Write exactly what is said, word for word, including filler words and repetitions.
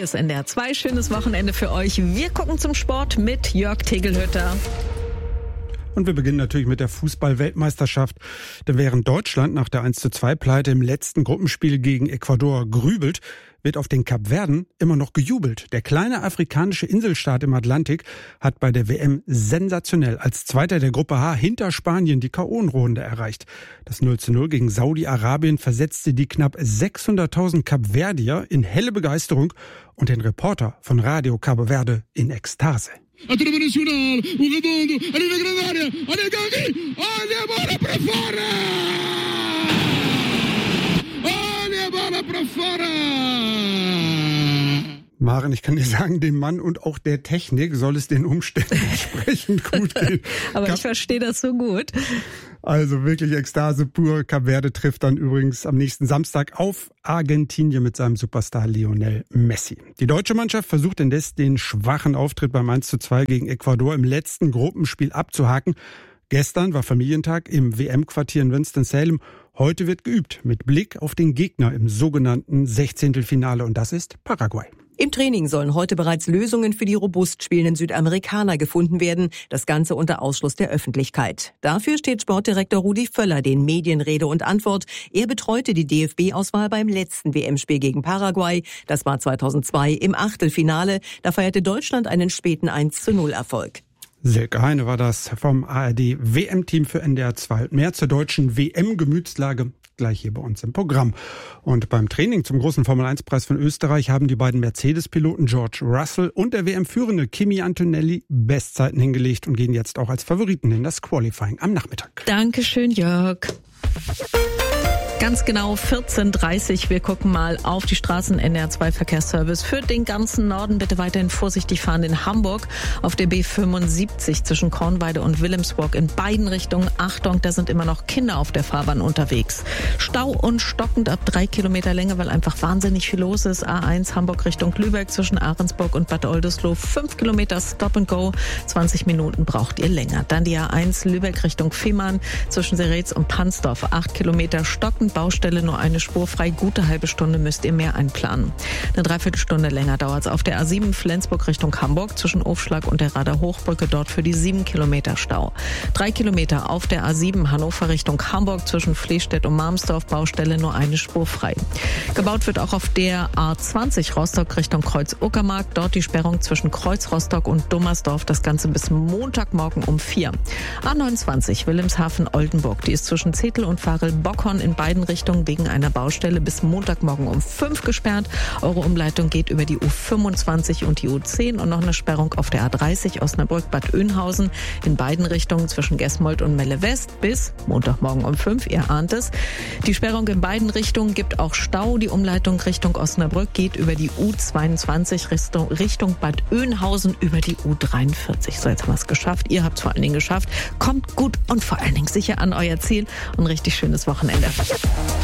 Hier ist N D R zwei. Schönes Wochenende für euch. Wir gucken zum Sport mit Jörg Tegelhütter. Und wir beginnen natürlich mit der Fußball-Weltmeisterschaft. Denn während Deutschland nach der eins zu zwei Pleite im letzten Gruppenspiel gegen Ecuador grübelt, wird auf den Kapverden immer noch gejubelt. Der kleine afrikanische Inselstaat im Atlantik hat bei der W M sensationell als Zweiter der Gruppe H hinter Spanien die K O-Runde erreicht. Das null zu null gegen Saudi-Arabien versetzte die knapp sechshunderttausend Kapverdier in helle Begeisterung und den Reporter von Radio Cabo Verde in Ekstase. A trova nacional, o Redondo, ali na grande área, olha Gavi, olha a bola para fora! Olha a bola para fora! Maren, ich kann dir sagen, dem Mann und auch der Technik soll es den Umständen entsprechend gut gehen. Aber Kap- ich verstehe das so gut. Also wirklich Ekstase pur. Kap Verde trifft dann übrigens am nächsten Samstag auf Argentinien mit seinem Superstar Lionel Messi. Die deutsche Mannschaft versucht indes den schwachen Auftritt beim eins zu zwei gegen Ecuador im letzten Gruppenspiel abzuhaken. Gestern war Familientag im W M-Quartier in Winston-Salem. Heute wird geübt mit Blick auf den Gegner im sogenannten Sechzehntelfinale und das ist Paraguay. Im Training sollen heute bereits Lösungen für die robust spielenden Südamerikaner gefunden werden. Das Ganze unter Ausschluss der Öffentlichkeit. Dafür steht Sportdirektor Rudi Völler den Medien Rede und Antwort. Er betreute die D F B-Auswahl beim letzten W M-Spiel gegen Paraguay. Das war zweitausendzwei im Achtelfinale. Da feierte Deutschland einen späten eins zu null Erfolg. Silke Heine war das vom A R D W M-Team für N D R zwei. Mehr zur deutschen W M-Gemütslage gleich hier bei uns im Programm. Und beim Training zum großen Formel eins Preis von Österreich haben die beiden Mercedes-Piloten George Russell und der W M-Führende Kimi Antonelli Bestzeiten hingelegt und gehen jetzt auch als Favoriten in das Qualifying am Nachmittag. Dankeschön, Jörg. Ganz genau vierzehn Uhr dreißig. Wir gucken mal auf die Straßen. N D R zwei Verkehrsservice für den ganzen Norden. Bitte weiterhin vorsichtig fahren in Hamburg auf der B fünfundsiebzig zwischen Kornweide und Wilhelmsburg in beiden Richtungen. Achtung, da sind immer noch Kinder auf der Fahrbahn unterwegs. Stau und stockend ab drei Kilometer Länge, weil einfach wahnsinnig viel los ist. A eins Hamburg Richtung Lübeck zwischen Ahrensburg und Bad Oldesloe. fünf Kilometer Stop and Go. zwanzig Minuten braucht ihr länger. Dann die A eins Lübeck Richtung Fehmarn zwischen Seretz und Pansdorf. acht Kilometer stockend. Baustelle nur eine Spur frei. Gute halbe Stunde müsst ihr mehr einplanen. Eine Dreiviertelstunde länger dauert es auf der A sieben Flensburg Richtung Hamburg zwischen Ofschlag und der Rader Hochbrücke. Dort für die sieben Kilometer Stau. Drei Kilometer auf der A sieben Hannover Richtung Hamburg zwischen Flehstedt und Marmsdorf. Baustelle nur eine Spur frei. Gebaut wird auch auf der A zwanzig Rostock Richtung Kreuz-Uckermark. Dort die Sperrung zwischen Kreuz-Rostock und Dummersdorf. Das Ganze bis Montagmorgen um vier. A neunundzwanzig Wilhelmshaven-Oldenburg. Die ist zwischen Zetel und Varel-Bockhorn in beiden Richtungen wegen einer Baustelle bis Montagmorgen um fünf gesperrt. Eure Umleitung geht über die U fünfundzwanzig und die U zehn und noch eine Sperrung auf der A dreißig Osnabrück-Bad Oeynhausen in beiden Richtungen zwischen Gesmold und Melle West bis Montagmorgen um fünf. Ihr ahnt es. Die Sperrung in beiden Richtungen gibt auch Stau. Die Umleitung Richtung Osnabrück geht über die U zweiundzwanzig Richtung, Richtung Bad Oeynhausen über die U dreiundvierzig. So, jetzt haben wir es geschafft. Ihr habt es vor allen Dingen geschafft. Kommt gut und vor allen Dingen sicher an euer Ziel und ein richtig schönes Wochenende.